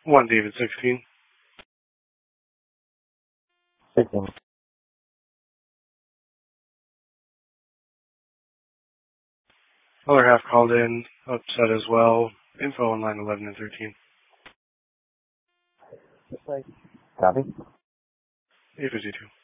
1 David 16. 16. Other half called in, upset as well. Info on line 11 and 13. Copy. 852.